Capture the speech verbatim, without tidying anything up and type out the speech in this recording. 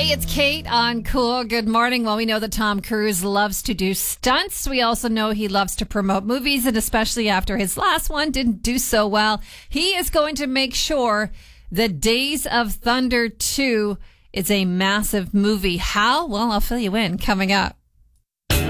Hey, it's Kate on Cool. Good morning. Well, we know that Tom Cruise loves to do stunts. We also know he loves to promote movies, and especially after his last one didn't do so well, he is going to make sure that Days of Thunder two is a massive movie. How? Well, I'll fill you in coming up.